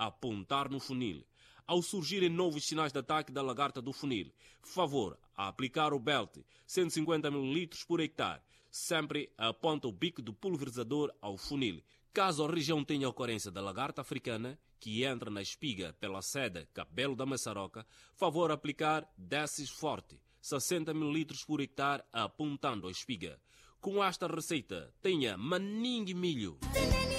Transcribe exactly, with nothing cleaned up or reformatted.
apontar no funil. Ao surgirem novos sinais de ataque da lagarta do funil, favor a aplicar o belt cento e cinquenta mililitros por hectare. Sempre aponta o bico do pulverizador ao funil. Caso a região tenha ocorrência da lagarta africana, que entra na espiga pela sede cabelo da maçaroca, favor aplicar Decis Forte, sessenta mililitros por hectare, apontando a espiga. Com esta receita, tenha maningue milho.